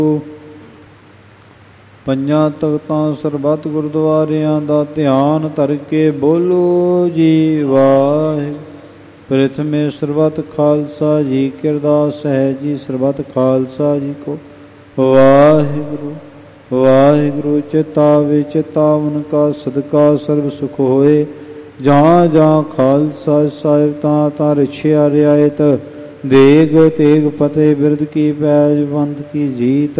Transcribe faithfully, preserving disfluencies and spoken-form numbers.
ਪੰਜਾਂ ਤਖਤਾਂ ਸਰਬੱਤ ਗੁਰਦੁਆਰਿਆਂ ਦਾ ਧਿਆਨ ਧਰ ਕੇ ਬੋਲੋ ਜੀ ਵਾਹਿਗੁਰੂ। ਪ੍ਰਥਮੇ ਸਰਬੱਤ ਖਾਲਸਾ ਜੀ ਕੀ ਅਰਦਾਸ ਹੈ ਜੀ। ਸਰਬੱਤ ਖਾਲਸਾ ਜੀ ਕੋ ਵਾਹਿਗੁਰੂ ਵਾਹਿਗੁਰੂ। ਚੇਤਾਵੇ ਚੇਤਾਵਨ ਕਾ ਸਦਕਾ ਸਰਬ ਸੁਖ ਹੋਏ। ਜਾਂ ਜਾਂ ਖਾਲਸਾ ਸਾਹਿਬ ਤਾਂ ਤਾਂ ਰਛਿਆ ਰਿਆਇਤ ਦੇਗ ਤੇਗ ਫਤਿਹ ਬਿਰਦ ਕੀ ਪੈਜ ਬੰਦ ਕੀ ਜੀਤ।